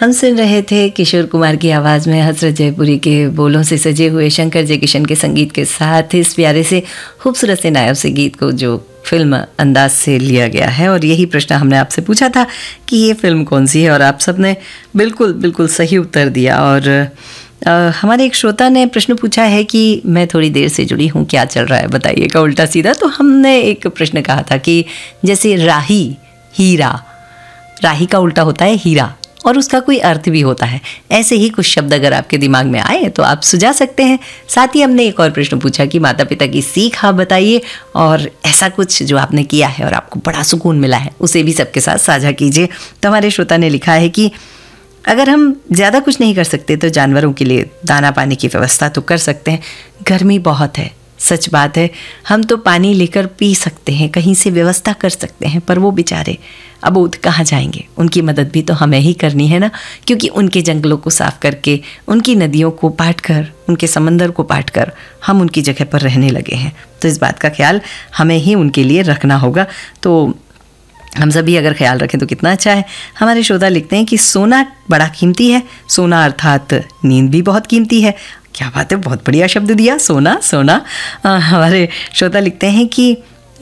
हम सुन रहे थे किशोर कुमार की आवाज़ में हसरत जयपुरी के बोलों से सजे हुए शंकर जयकिशन के संगीत के साथ इस प्यारे से खूबसूरत से नायब से गीत को जो फिल्म अंदाज से लिया गया है। और यही प्रश्न हमने आपसे पूछा था कि ये फिल्म कौन सी है, और आप सब ने बिल्कुल बिल्कुल सही उत्तर दिया। और हमारे एक श्रोता ने प्रश्न पूछा है कि मैं थोड़ी देर से जुड़ी हूँ, क्या चल रहा है बताइएगा उल्टा सीधा। तो हमने एक प्रश्न कहा था कि जैसे राही, हीरा, राही का उल्टा होता है हीरा और उसका कोई अर्थ भी होता है। ऐसे ही कुछ शब्द अगर आपके दिमाग में आए तो आप सुझा सकते हैं। साथ ही हमने एक और प्रश्न पूछा कि माता पिता की सीख आप बताइए, और ऐसा कुछ जो आपने किया है और आपको बड़ा सुकून मिला है उसे भी सबके साथ साझा कीजिए। तो हमारे श्रोता ने लिखा है कि अगर हम ज़्यादा कुछ नहीं कर सकते तो जानवरों के लिए दाना पानी की व्यवस्था तो कर सकते हैं। गर्मी बहुत है, सच बात है, हम तो पानी लेकर पी सकते हैं, कहीं से व्यवस्था कर सकते हैं, पर वो बेचारे अबोध कहाँ जाएंगे। उनकी मदद भी तो हमें ही करनी है ना, क्योंकि उनके जंगलों को साफ करके, उनकी नदियों को पाट कर, उनके समंदर को पाट कर हम उनकी जगह पर रहने लगे हैं। तो इस बात का ख्याल हमें ही उनके लिए रखना होगा। तो हम सभी अगर ख्याल रखें तो कितना अच्छा है। हमारे श्रोता लिखते हैं कि सोना बड़ा कीमती है, सोना अर्थात नींद भी बहुत कीमती है। क्या बात है, बहुत बढ़िया शब्द दिया, सोना सोना। हमारे श्रोता लिखते हैं कि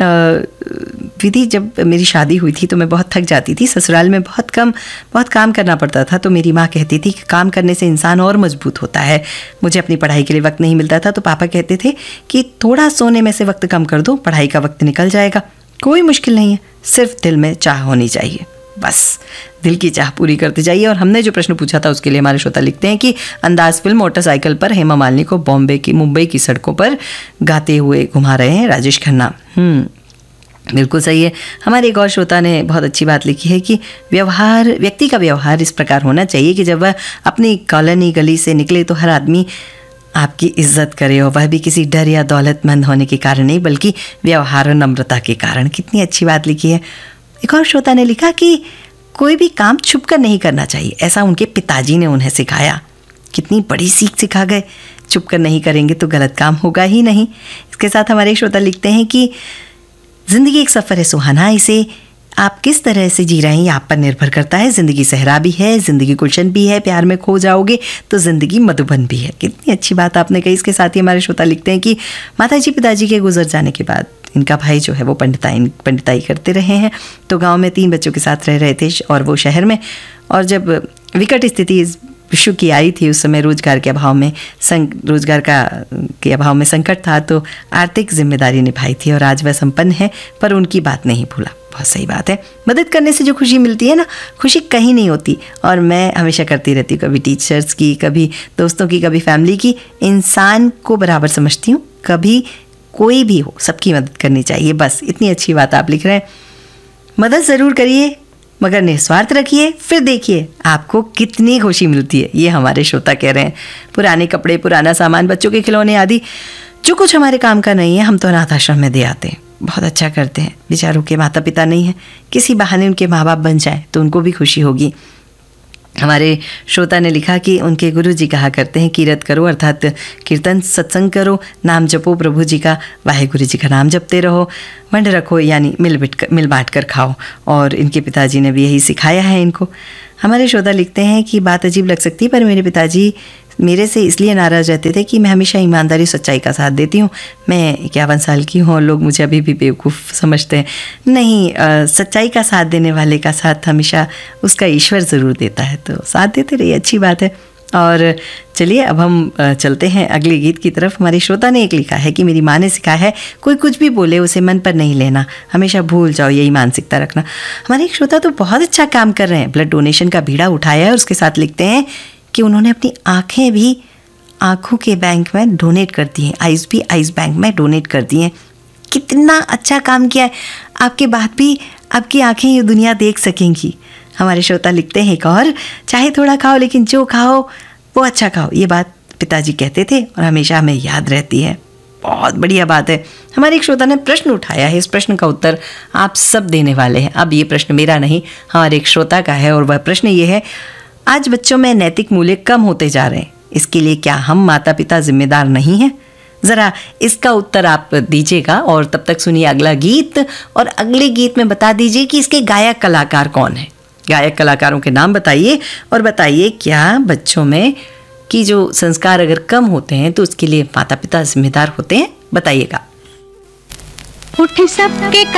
विधि, जब मेरी शादी हुई थी तो मैं बहुत थक जाती थी, ससुराल में बहुत काम करना पड़ता था। तो मेरी माँ कहती थी कि काम करने से इंसान और मजबूत होता है। मुझे अपनी पढ़ाई के लिए वक्त नहीं मिलता था तो पापा कहते थे कि थोड़ा सोने में से वक्त कम कर दो, पढ़ाई का वक्त निकल जाएगा। कोई मुश्किल नहीं है, सिर्फ दिल में चाह होनी चाहिए, बस दिल की चाह पूरी करते जाइए। और हमने जो प्रश्न पूछा था उसके लिए हमारे श्रोता लिखते हैं कि अंदाज फिल्म मोटरसाइकिल पर हेमा मालिनी को मुंबई की सड़कों पर गाते हुए घुमा रहे हैं राजेश खन्ना। बिल्कुल सही है। हमारे एक और श्रोता ने बहुत अच्छी बात लिखी है कि व्यक्ति का व्यवहार इस प्रकार होना चाहिए कि जब वह अपनी कॉलोनी गली से निकले तो हर आदमी आपकी इज्जत करे, और वह भी किसी डर या दौलतमंद होने के कारण नहीं, बल्कि व्यवहार और नम्रता के कारण। कितनी अच्छी बात लिखी है। एक और श्रोता ने लिखा कि कोई भी काम छुपकर नहीं करना चाहिए, ऐसा उनके पिताजी ने उन्हें सिखाया। कितनी बड़ी सीख सिखा गए। छुपकर नहीं करेंगे तो गलत काम होगा ही नहीं। इसके साथ हमारे श्रोता लिखते हैं कि ज़िंदगी एक सफ़र है सुहाना, इसे आप किस तरह से जी रहे हैं ये आप पर निर्भर करता है। ज़िंदगी सहरा भी है, ज़िंदगी गुलशन भी है, प्यार में खो जाओगे तो ज़िंदगी मधुबन भी है। कितनी अच्छी बात आपने कही। इसके साथ ही हमारे श्रोता लिखते हैं कि माताजी पिताजी के गुजर जाने के बाद इनका भाई जो है वो पंडिताई करते रहे हैं। तो गांव में 3 बच्चों के साथ रह रहे थे और वो शहर में। और जब विकट स्थिति विश्व की आई थी उस समय रोजगार के अभाव में संकट था, तो आर्थिक जिम्मेदारी निभाई थी और आज वह संपन्न है, पर उनकी बात नहीं भूला। बहुत सही बात है। मदद करने से जो खुशी मिलती है ना, खुशी कहीं नहीं होती। और मैं हमेशा करती रहती हूँ, कभी टीचर्स की, कभी दोस्तों की, कभी फैमिली की। इंसान को बराबर समझती हूँ, कभी कोई भी हो सबकी मदद करनी चाहिए, बस इतनी अच्छी बात आप लिख रहे हैं। मदद ज़रूर करिए मगर निस्वार्थ रखिए, फिर देखिए आपको कितनी खुशी मिलती है। ये हमारे श्रोता कह रहे हैं। पुराने कपड़े, पुराना सामान, बच्चों के खिलौने आदि जो कुछ हमारे काम का नहीं है हम तो अनाथ आश्रम में दे आते हैं। बहुत अच्छा करते हैं। बेचारों के माता पिता नहीं हैं, किसी बहाने उनके माँ बाप बन जाए तो उनको भी खुशी होगी। हमारे श्रोता ने लिखा कि उनके गुरु जी कहा करते हैं कीरत करो अर्थात कीर्तन सत्संग करो, नाम जपो प्रभु जी का, वाहेगुरु जी का नाम जपते रहो, वंड रखो यानी मिल बांट कर खाओ। और इनके पिताजी ने भी यही सिखाया है इनको। हमारे श्रोता लिखते हैं कि बात अजीब लग सकती है पर मेरे पिताजी मेरे से इसलिए नाराज़ रहते थे कि मैं हमेशा ईमानदारी सच्चाई का साथ देती हूँ। मैं 51 साल की हूँ और लोग मुझे अभी भी बेवकूफ़ समझते हैं। नहीं, सच्चाई का साथ देने वाले का साथ हमेशा उसका ईश्वर ज़रूर देता है, तो साथ देते रहिए, अच्छी बात है। और चलिए अब हम चलते हैं अगले गीत की तरफ। हमारी श्रोता ने एक लिखा है कि मेरी माँ ने सिखाया है कोई कुछ भी बोले उसे मन पर नहीं लेना, हमेशा भूल जाओ, यही मानसिकता रखना। हमारे एक श्रोता तो बहुत अच्छा काम कर रहे हैं, ब्लड डोनेशन का बीड़ा उठाया है और उसके साथ लिखते हैं कि उन्होंने अपनी आँखें भी आँखों के बैंक में डोनेट कर दी हैं, आइज़ भी आइज़ बैंक में डोनेट कर दी हैं। कितना अच्छा काम किया है। आपके बाद भी आपकी आँखें ये दुनिया देख सकेंगी। हमारे श्रोता लिखते हैं एक और, चाहे थोड़ा खाओ लेकिन जो खाओ वो अच्छा खाओ, ये बात पिताजी कहते थे और हमेशा हमें याद रहती है। बहुत बढ़िया बात है। हमारे एक श्रोता ने प्रश्न उठाया है, इस प्रश्न का उत्तर आप सब देने वाले हैं। अब ये प्रश्न मेरा नहीं, हमारे एक श्रोता का है और वह प्रश्न ये है, आज बच्चों में नैतिक मूल्य कम होते जा रहे हैं, इसके लिए क्या हम माता पिता जिम्मेदार नहीं हैं? ज़रा इसका उत्तर आप दीजिएगा और तब तक सुनिए अगला गीत, और अगले गीत में बता दीजिए कि इसके गायक कलाकार कौन है। गायक कलाकारों के नाम बताइए और बताइए क्या बच्चों में कि जो संस्कार अगर कम होते हैं तो उसके लिए माता पिता जिम्मेदार होते हैं, बताइएगा। उठ सबके